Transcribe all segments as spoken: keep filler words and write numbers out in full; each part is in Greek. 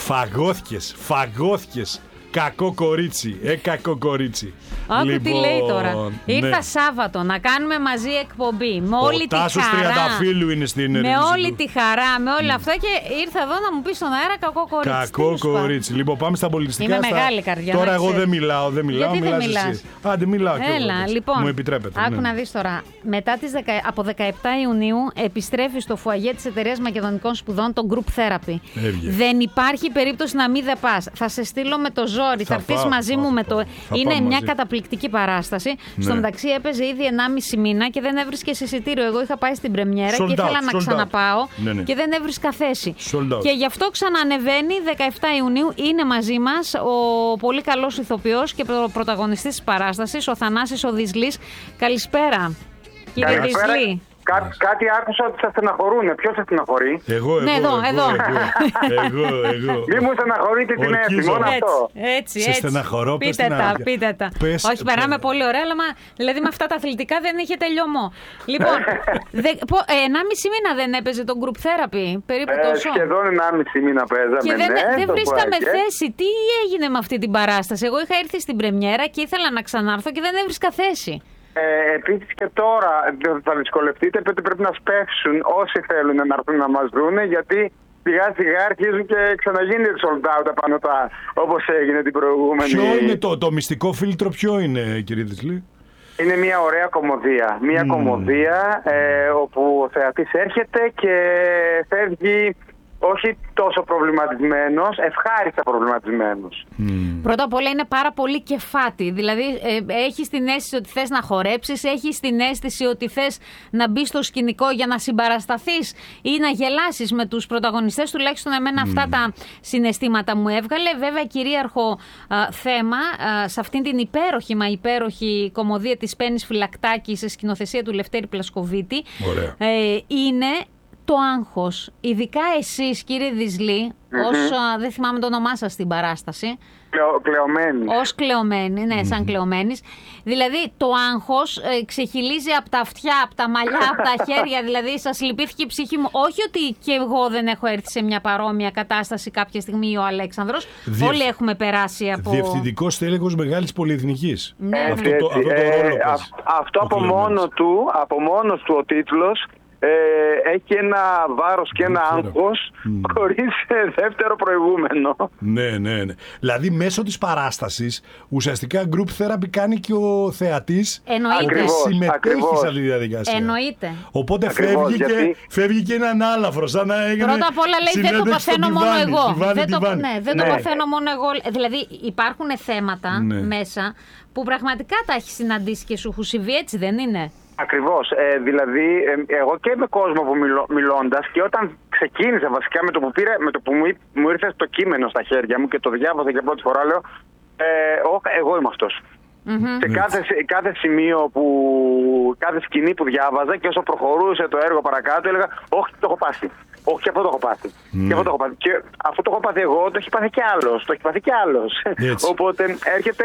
Φαγώθηκες, φαγώθηκες. Κακό κορίτσι, ε, κακό κορίτσι. Άκου λοιπόν, τι λέει τώρα. ναι. Ήρθα Σάββατο να κάνουμε μαζί εκπομπή. Με όλη Ο τη Τάσος χαρά. Τριανταφύλλου είναι στην Με ερώτηση όλη του. τη χαρά, με όλα αυτά και ήρθα εδώ να μου πει στον αέρα κακό κορίτσι. Κακό κορίτσι. Λοιπόν, πάμε στα πολιτιστικά. Είμαι στα... μεγάλη καρδιά. Τώρα εγώ δεν μιλάω, δεν μιλάω. Γιατί δεν μιλάς? Εσύ. Άντε, μιλάω κι εγώ. Έλα, λοιπόν. Μου επιτρέπετε. Άκου ναι. να δεις τώρα. Μετά τις δεκα... από δεκαεπτά Ιουνίου επιστρέφει στο φουαγέ της Εταιρείας Μακεδονικών Σπουδών το Group Therapy. Έβγε. Δεν υπάρχει περίπτωση να μην δε πας. Θα σε στείλω με το ζόρι, θα, θα έρθεις μαζί πάω, μου θα με πάω, το. θα Είναι πάω μια μαζί. καταπληκτική παράσταση. Ναι. Στο μεταξύ έπαιζε ήδη ενάμιση μήνα και δεν έβρισκες εισιτήριο. Εγώ είχα πάει στην πρεμιέρα Sold και ήθελα out, να sold ξαναπάω out. Ναι, ναι. και δεν έβρισκα θέση. Sold out. Και γι' αυτό ξανανεβαίνει δεκαεπτά Ιουνίου. Είναι μαζί μας ο πολύ καλός ηθοποιός και προ- πρωταγωνιστής της παράστασης, ο Θανάσης ο Δυσλής. Καλησπέρα, κύριε Καλησπέρα. Δυσλή. Κά- κάτι άκουσα ότι σας στεναχωρούνε. Ποιος σας στεναχωρεί? Εγώ, εγώ, Ναι, εδώ, εγώ, εδώ. εγώ, εγώ, εγώ. Μη μου στεναχωρείτε την Ορκίζω. αίθη, μόνο αυτό. Έτσι, Σε έτσι. στεναχωρώ, πες πείτε την τα, αλήθεια. πείτε τα. Πες- Όχι, περάμε πολύ ωραία, αλλά μα, δηλαδή με αυτά τα αθλητικά δεν είχε τελειωμό. Λοιπόν, δε, πο, ε, ενάμιση μήνα δεν έπαιζε το group therapy, περίπου Ε, τόσο. σχεδόν ενάμιση μήνα παίζαμε. Και δεν, ναι, δεν το βρίσκαμε πουαγέ. θέση. Τι έγινε με αυτή την παράσταση? Εγώ είχα έρθει στην πρεμιέρα και ήθελα να ξανάρθω και δεν έβρισκα θέση. Ε, επίσης και τώρα θα δυσκολευτείτε, γιατί πρέπει να σπεύσουν όσοι θέλουν να έρθουν να μας δούνε, γιατί σιγά σιγά αρχίζουν και ξαναγίνει sold out απάνω τα, όπως έγινε την προηγούμενη. Ποιο είναι το, το μυστικό φίλτρο, ποιο είναι, κύριε Δυσλή? Είναι μια ωραία κομμωδία. Μια Mm. κομμωδία ε, όπου ο θεατής έρχεται και φεύγει όχι τόσο προβληματισμένος, ευχάριστα προβληματισμένος. Mm. Πρώτα απ' όλα είναι πάρα πολύ κεφάτη. Δηλαδή, ε, έχεις την αίσθηση ότι θες να χορέψεις, έχεις την αίσθηση ότι θες να μπεις στο σκηνικό για να συμπαρασταθείς ή να γελάσεις με τους πρωταγωνιστές. Τουλάχιστον εμένα Mm. αυτά τα συναισθήματα μου έβγαλε. Βέβαια, κυρίαρχο α, θέμα α, σε αυτήν την υπέροχη, μα υπέροχη κομμωδία της Πέννης Φυλακτάκη σε σκηνοθεσία του Λευτέρη Πλασκοβίτη ε, είναι το άγχος. Ειδικά εσείς, κύριε Δυσλή, Mm-hmm. ως, α, δεν θυμάμαι το όνομά σας στην παράσταση, Κλεω, κλεωμένη. ως κλεωμένη, ναι, σαν κλεωμένης. Δηλαδή το άγχος ε, ξεχυλίζει από τα αυτιά, από τα μαλλιά, από τα χέρια. Δηλαδή σας λυπήθηκε η ψυχή μου. Όχι ότι και εγώ δεν έχω έρθει σε μια παρόμοια κατάσταση κάποια στιγμή, ο Αλέξανδρος. Διευ... Όλοι έχουμε περάσει από... Διευθυντικός τέλεχος Μεγάλης Πολυεθνικής. Ναι, Έτσι, αυτό, το, έτσι. αυτό το Ε, ρόλο α, παίζει. αυτό Ο από κλεωμένος. μόνο του, από μόνος του ο τίτλος ε, έχει ένα βάρος και ένα Δεν ξέρω. άγχος Mm. χωρίς ε, δεύτερο προηγούμενο. Ναι, ναι, ναι. Δηλαδή μέσω της παράστασης ουσιαστικά group therapy κάνει και ο θεατής Εννοείται. Ακριβώς. συμμετέχει ακριβώς. σε αυτή τη διαδικασία. Εννοείται. Οπότε Ακριβώς, φεύγει, γιατί- και, φεύγει και έναν άλαφρο, σαν να έγινε. Πρώτα απ' όλα λέει δεν το συνέντευξη στο παθαίνω μόνο τιβάνι, εγώ. τιβάνι, δεν το, τιβάνι. ναι, δεν Ναι. το παθαίνω μόνο εγώ. Δηλαδή υπάρχουν θέματα Ναι. μέσα που πραγματικά τα έχει συναντήσει και σου έχουν συμβεί, έτσι δεν είναι? Ακριβώς. Ε, δηλαδή, ε, εγώ και με κόσμο που μιλώ, μιλώντας, και όταν ξεκίνησα βασικά με το που, πήρα, με το που μου, εί- μου ήρθε το κείμενο στα χέρια μου και το διάβαζα για πρώτη φορά, λέω, ε, «Ω, εγώ είμαι αυτός». Mm-hmm. Σε κάθε, σε κάθε σημείο που, κάθε σκηνή που διάβαζα και όσο προχωρούσε το έργο παρακάτω, έλεγα, όχι, το έχω πάθει. Όχι, και αυτό το έχω πάθει. Ναι. Και αυτό το έχω πάθει. Και αυτό το έχω πάθει εγώ, το έχει πάθει κι άλλος. Το έχει πάθει κι άλλος. Έτσι. Οπότε έρχεται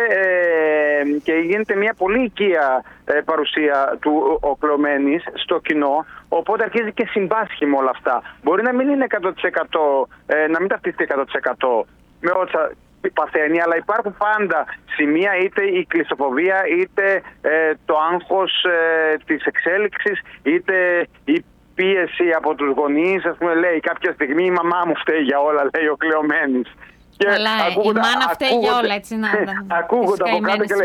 ε, και γίνεται μια πολύ οικία ε, παρουσία του ο, ο κλωμένης στο κοινό. Οπότε αρχίζει και συμπάσχει με όλα αυτά. Μπορεί να μην είναι εκατό τοις εκατό, ε, να μην ταυτιστεί εκατό τοις εκατό με όσα παθαίνει, αλλά υπάρχουν πάντα σημεία, είτε η κλειστοφοβία, είτε ε, το άγχος ε, της εξέλιξης, είτε η πίεση από τους γονείς. Ας πούμε, λέει κάποια στιγμή η μαμά μου φταίει για όλα, λέει ο κλεωμένης. Και Αλλά η μάνα φταίει για όλα, έτσι να τα. ακούγονται από κάτω και λέει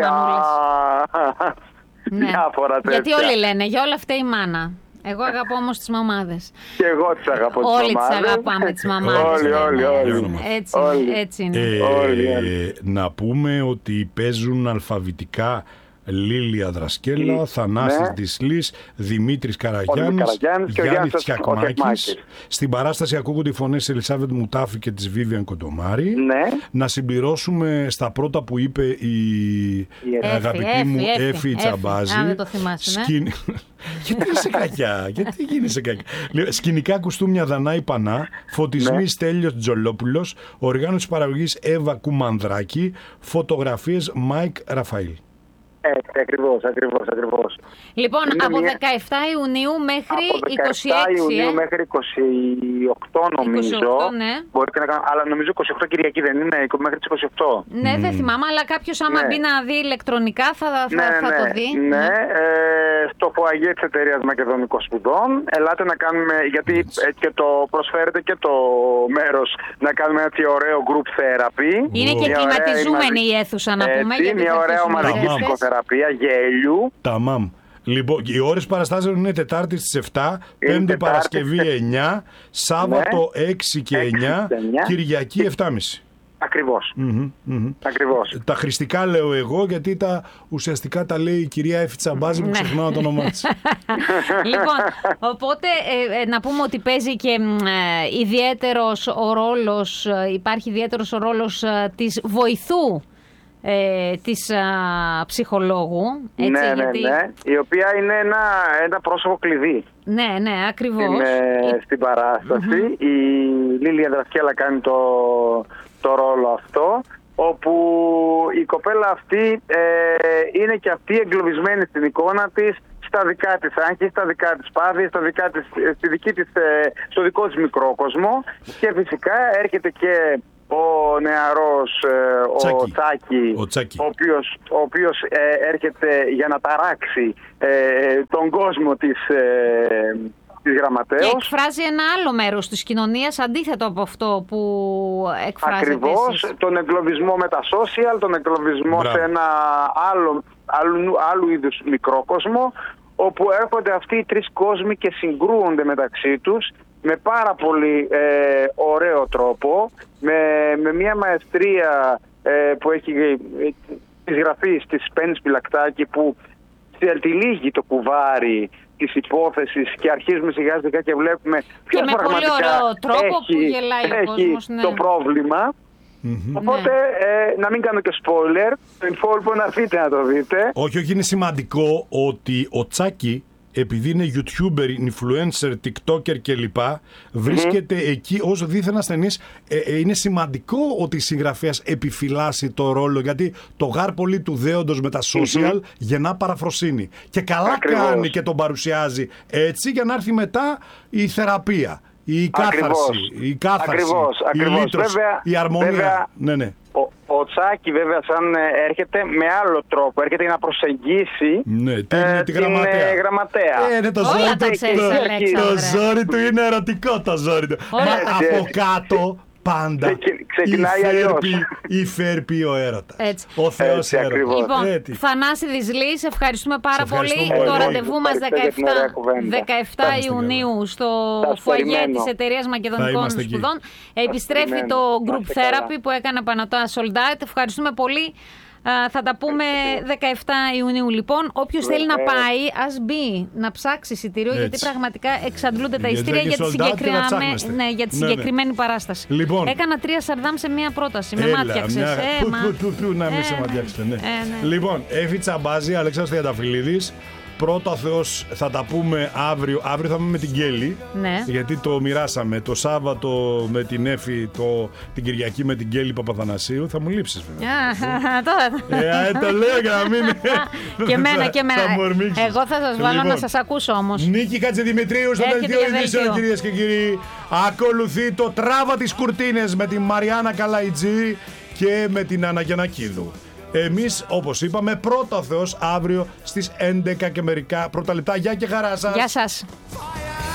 «Α, Ναι. διάφορα τέτοια». Γιατί όλοι λένε, για όλα φταίει η μάνα. Εγώ αγαπώ όμως τις μαμάδες. Και εγώ τις αγαπώ τις Όλοι τις μαμάδες. αγαπάμε τις μαμάδες. Όλοι, όλοι, όλοι. Έτσι, Όλοι. έτσι είναι. Ε, Όλοι, όλοι. να πούμε ότι παίζουν αλφαβητικά Λίλια Δρασκέλα, Θανάσης Ναι. Δυσλής, Δημήτρης Καραγιάννης, Καραγιάννης και ο Γιάννης Γιάννης Τσιακμάκης. Τσιακμάκης. Στην παράσταση ακούγονται οι φωνές Ελισάβετ Μουτάφη και της Βίβιαν Κοντομάρη. Ναι. Να συμπληρώσουμε στα πρώτα που είπε η, Εφη, αγαπητή Εφη, μου Εφη, Εφη Εφη. Τσαμπάζη. Α, δεν το θυμάσαι, ναι. Σκηνη- Γιατί είσαι κακιά, γιατί γίνεσαι κακιά. Λοιπόν, σκηνικά κουστούμια Δανάη Πανά, φωτισμοί Ναι. Στέλιος Τζολόπουλος, οργάνωση παραγωγής Εύα Κουμανδράκη, φωτογραφίες Μάικ Ραφαήλ. Έτσι, ακριβώς, ακριβώς, ακριβώς. Λοιπόν, Είναι από μια... δεκαεφτά Ιουνίου μέχρι από δεκαεφτά είκοσι έξι. Ιουνίου ε? μέχρι είκοσι οκτώ νομίζω. είκοσι οκτώ, ναι. Μπορείτε να κάνω, αλλά νομίζω είκοσι οκτώ Κυριακή δεν είναι, μέχρι τις είκοσι οκτώ. Ναι, mm. δεν θυμάμαι, αλλά κάποιος άμα ναι. μπει να δει ηλεκτρονικά θα, θα, ναι, θα ναι, το δει. Ναι, ναι. Ε, στο φοαγέ της εταιρείας Μακεδονικών Σπουδών. Ελάτε να κάνουμε, γιατί ε, και το προσφέρετε και το μέρος να κάνουμε ένα ωραίο group therapy. Είναι και κλιματιζούμενη η αίθουσα, να πούμε. Έτσι, μια ωραία ομαδική ψυχοθεραπεία γέλιου. Ταμάμ. Λοιπόν, οι ώρες παραστάσεων είναι Τετάρτη στις επτά, Πέμπτη Παρασκευή εννιά, Σάββατο ναι. έξι και εννιά, Κυριακή επτά και μισή. Ακριβώς. Mm-hmm, mm-hmm. Ακριβώς. Τα χρηστικά λέω εγώ, γιατί τα ουσιαστικά τα λέει η κυρία Έφη Τσαμπάζη που ξεχνάω το όνομά της. Λοιπόν, οπότε ε, ε, να πούμε ότι παίζει και ε, ιδιαίτερος ο ρόλος, ε, υπάρχει ιδιαίτερος ο ρόλος ε, της βοηθού Ε, της α, ψυχολόγου. Έτσι, ναι, γιατί... ναι, ναι. Η οποία είναι ένα, ένα πρόσωπο κλειδί. Ναι, ναι, ακριβώς. Είναι η... στην παράσταση. Mm-hmm. Η Λίλια Δρασκέλα κάνει το, το ρόλο αυτό, όπου η κοπέλα αυτή ε, είναι και αυτή εγκλωβισμένη στην εικόνα της, στα δικά της άγχη, στα δικά της πάθη, στα δικά της, στη δική της, στο δικό της μικρό κόσμο, και φυσικά έρχεται και ο νεαρός ο Τσάκη, Τσάκη, ο, Τσάκη. ο οποίος, ο οποίος ε, έρχεται για να ταράξει ε, τον κόσμο της, ε, της γραμματέως. Και εκφράζει ένα άλλο μέρος της κοινωνίας αντίθετο από αυτό που εκφράζετε Ακριβώς, εσείς. τον εγκλωβισμό με τα social, τον εγκλωβισμό Μπράβο. σε ένα άλλο, άλλου, άλλου είδους μικρό κόσμο, όπου έρχονται αυτοί οι τρεις κόσμοι και συγκρούονται μεταξύ τους με πάρα πολύ ε, ωραίο τρόπο, με, με μια μαεστρία ε, που έχει ε, της γραφής της Πέννης Φυλακτάκη, που τυλίγει το κουβάρι της υπόθεσης και αρχίζουμε σιγά σιγά και βλέπουμε ποιος και με πολύ ωραίο τρόπο έχει, που γελάει ο κόσμος, ναι. το πρόβλημα. Mm-hmm. Οπότε ναι. ε, να μην κάνω και spoiler, το info να δείτε, να το δείτε. Όχι, όχι, είναι σημαντικό ότι ο Τσάκη, επειδή είναι YouTuber, influencer, TikToker κλπ, βρίσκεται mm-hmm. εκεί ως δίθεν ασθενής. Ε, ε, είναι σημαντικό ότι η συγγραφέας επιφυλάσσει το ρόλο, γιατί το γάρ πολύ του δέοντος με τα social mm-hmm. γεννά παραφροσύνη. Και καλά Ακριβώς. κάνει και τον παρουσιάζει έτσι, για να έρθει μετά η θεραπεία, η κάθαρση, Ακριβώς. η, κάθαρση, Ακριβώς. η Ακριβώς. λύτρωση, βέβαια, η αρμονία. Βέβαια, ναι, ναι. Ο, ο Τσάκη βέβαια σαν έρχεται με άλλο τρόπο, έρχεται για να προσεγγίσει ναι, την, ε, τη την γραμματέα. Ε, γραμματέα. Ε, ναι, το ζόρι του, το, το ζόρι του είναι ερωτικό, το ζόρι του. Μα από κάτω πάντα ξεκινάει αλλιώς. Η φέρπη ο έρωτα. Ο Θεός έρωτα. Λοιπόν, έτσι. Θανάση Δυσλής, ευχαριστούμε πάρα πολύ. πολύ. Το ραντεβού μας δεκαεφτά Ιουνίου στο φουαγέ της εταιρείας Μακεδονικών Σπουδών. Επιστρέφει το Group Therapy που έκανε Πανατά Sold Out. Ευχαριστούμε πολύ. Uh, θα τα πούμε δεκαεφτά Ιουνίου λοιπόν. Όποιος θέλει να πάει, ας μπει να ψάξει εισιτήριο, γιατί πραγματικά εξαντλούνται τα εισιτήρια για, τη συγκεκριμέ... ναι, για τη ναι, συγκεκριμένη ναι. παράσταση. Λοιπόν, έκανα τρία σαρδάμ σε μία πρόταση. Με έλα, μάτιαξες. Μια... Ε, που, μα... που, που, που, να μην ε, σε ματιάξετε. Ναι. Ε, ναι. Λοιπόν, Έφη Τσαμπάζη, Αλέξανδρος Τριανταφυλλίδης. Πρώτα Θεός, θα τα πούμε αύριο. Αύριο θα πούμε με την Κέλλη. Ναι. Γιατί το μοιράσαμε. Το Σάββατο με την Έφη, το, την Κυριακή με την Κέλλη Παπαθανασίου. Θα μου λείψεις βέβαια. ε, ε, το λέω για να μην. Και εμένα και εμένα. Εγώ θα σας βάλω λοιπόν, να σας ακούσω όμως. Νίκη Χατζηδημητρίου στο δελτίο ειδήσεων, κυρίες και κύριοι. Ακολουθεί το Τράβα τις Κουρτίνες με την Μαριάννα Καλαϊτζή και με την Άννα Γιαννακίδου. Εμείς, όπως είπαμε, πρώτα ο Θεός αύριο στις έντεκα και μερικά πρώτα λεπτά. Γεια και χαρά σας. Γεια σας.